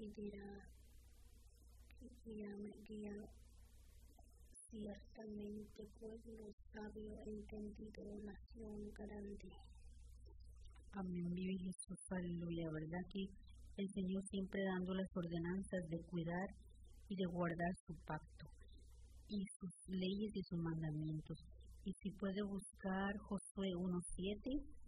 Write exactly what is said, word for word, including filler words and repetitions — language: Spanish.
y dirá, guía, guía ciertamente pueblo sabio, entendido, nación grande. Amén, vive Jesús, aleluya, ¿verdad? Que el Señor siempre dando las ordenanzas de cuidar y de guardar su pacto y sus leyes y sus mandamientos. Y si puede buscar Josué uno siete,